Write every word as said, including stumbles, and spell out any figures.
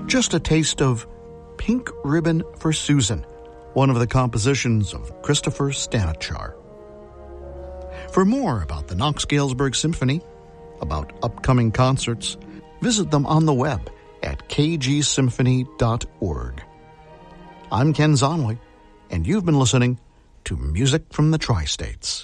just a taste of Pink Ribbon for Susan, one of the compositions of Christopher Stanichar. For more about the Knox Galesburg Symphony, about upcoming concerts, visit them on the web at k g symphony dot org. I'm Ken Zonley, and you've been listening to Music from the Tri-States.